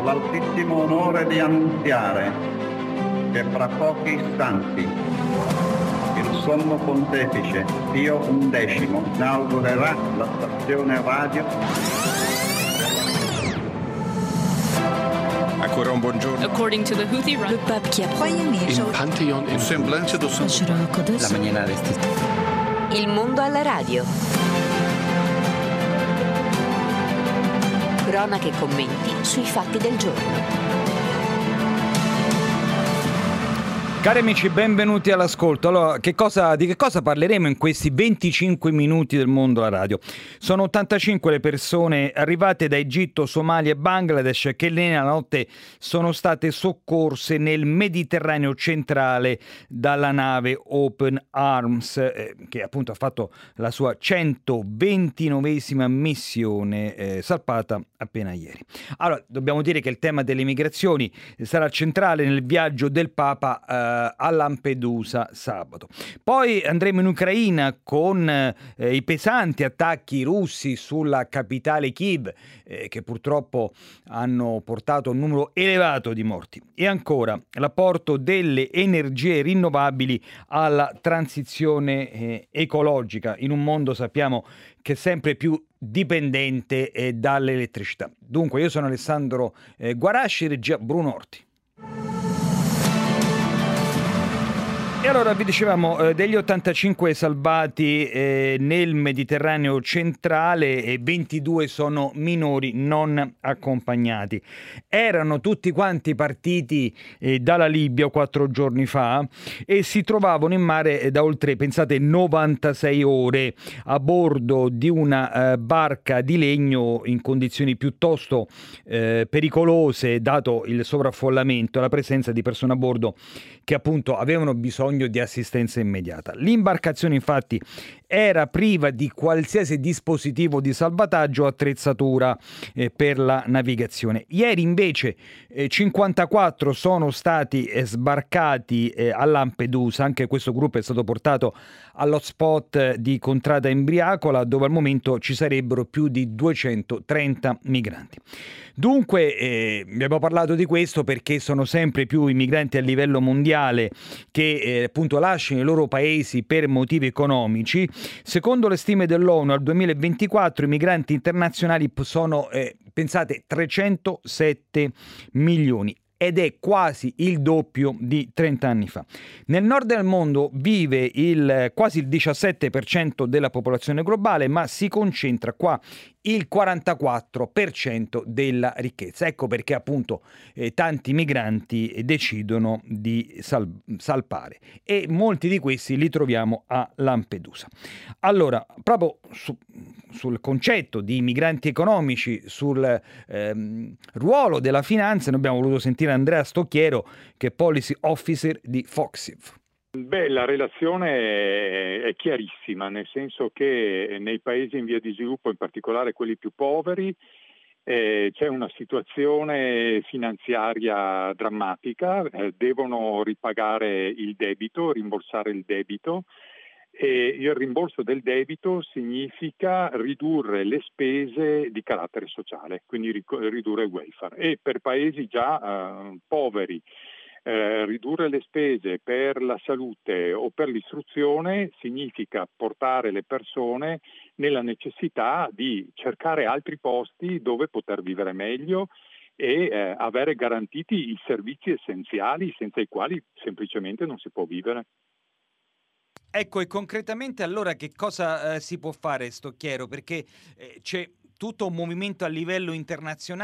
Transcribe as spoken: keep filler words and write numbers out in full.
l'altissimo onore di annunziare che fra pochi istanti il Sommo Pontefice Pio undicesimo inaugurerà la stazione radio. Ancora un buongiorno. According to the Houthi, le pape qui a Il Pantheon in semblanza do la mañana de Il mondo alla radio. Cronache e commenti sui fatti del giorno. Cari amici, benvenuti all'ascolto. Allora, che cosa, di che cosa parleremo in questi venticinque minuti del mondo alla radio? Sono ottantacinque le persone arrivate da Egitto, Somalia e Bangladesh che nella notte sono state soccorse nel Mediterraneo centrale dalla nave Open Arms, eh, che appunto ha fatto la sua centoventinovesima missione, eh, salpata appena ieri. Allora, dobbiamo dire che il tema delle migrazioni sarà centrale nel viaggio del Papa eh, a Lampedusa sabato. Poi andremo in Ucraina con eh, i pesanti attacchi russi sulla capitale Kiev, eh, che purtroppo hanno portato un numero elevato di morti. E ancora l'apporto delle energie rinnovabili alla transizione eh, ecologica in un mondo, sappiamo, che è sempre più dipendente eh, dall'elettricità. Dunque, io sono Alessandro eh, Guarasci, regia Bruno Orti. E allora vi dicevamo eh, degli ottantacinque salvati eh, nel Mediterraneo centrale e ventidue sono minori non accompagnati. Erano tutti quanti partiti eh, dalla Libia quattro giorni fa e si trovavano in mare eh, da oltre, pensate, novantasei ore a bordo di una eh, barca di legno in condizioni piuttosto eh, pericolose, dato il sovraffollamento e la presenza di persone a bordo che appunto avevano bisogno di assistenza immediata. L'imbarcazione infatti era priva di qualsiasi dispositivo di salvataggio o attrezzatura eh, per la navigazione. Ieri invece eh, cinquantaquattro sono stati eh, sbarcati eh, a Lampedusa. Anche questo gruppo è stato portato all'hotspot di Contrada Imbriacola, dove al momento ci sarebbero più di duecentotrenta migranti. Dunque eh, abbiamo parlato di questo perché sono sempre più i migranti a livello mondiale che eh, appunto lasciano i loro paesi per motivi economici. Secondo le stime dell'ONU al duemilaventiquattro i migranti internazionali sono, eh, pensate, trecentosette milioni. Ed è quasi il doppio di trenta anni fa. Nel nord del mondo vive il, quasi il diciassette per cento della popolazione globale, ma si concentra qua il quarantaquattro per cento della ricchezza. Ecco perché appunto eh, tanti migranti decidono di sal- salpare e molti di questi li troviamo a Lampedusa. Allora, proprio su, sul concetto di migranti economici, sul ehm, ruolo della finanza, noi abbiamo voluto sentire Andrea Stocchiero, che è Policy Officer di Foxiv. Beh, la relazione è chiarissima, nel senso che nei paesi in via di sviluppo, in particolare quelli più poveri, eh, c'è una situazione finanziaria drammatica, eh, devono ripagare il debito, rimborsare il debito, e il rimborso del debito significa ridurre le spese di carattere sociale, quindi ridurre il welfare. E per paesi già eh, poveri, Eh, ridurre le spese per la salute o per l'istruzione significa portare le persone nella necessità di cercare altri posti dove poter vivere meglio e eh, avere garantiti i servizi essenziali senza i quali semplicemente non si può vivere. Ecco, e concretamente allora che cosa eh, si può fare, Stocchiero? Perché eh, c'è tutto un movimento a livello internazionale